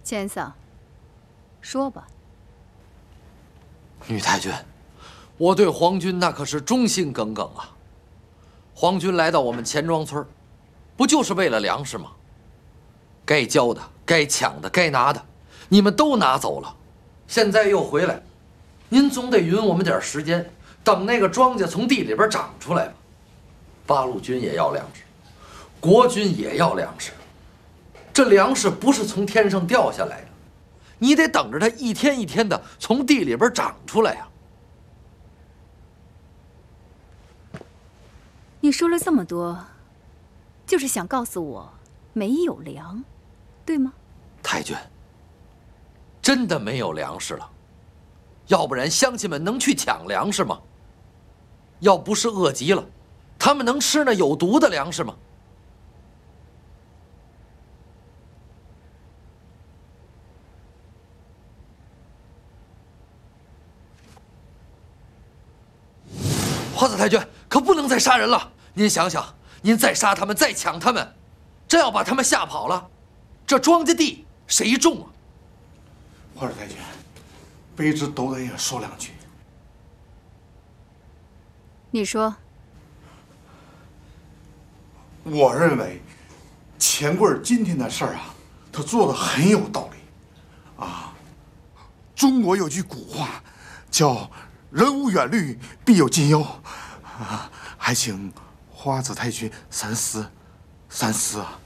千桑，说吧。 女太君，我对皇军那可是忠心耿耿啊。皇军来到我们钱庄村，不就是为了粮食吗？该交的、该抢的、该拿的，你们都拿走了，现在又回来，您总得允我们点时间，等那个庄稼从地里边长出来吧。八路军也要粮食，国军也要粮食，这粮食不是从天上掉下来的，你得等着它一天一天的从地里边长出来呀。 你说了这么多，就是想告诉我没有粮，对吗？ 太君，真的没有粮食了，要不然乡亲们能去抢粮食吗？要不是饿极了，他们能吃那有毒的粮食吗？花子太君，可不能再杀人了！您想想，您再杀他们，再抢他们，真要把他们吓跑了，这庄稼地谁种啊？ 花子太君，卑职斗胆也说两句。 你说。 我认为，钱贵今天的事儿啊，他做的很有道理，啊。中国有句古话，叫“人无远虑，必有近忧”，啊，还请花子太君三思，三思啊。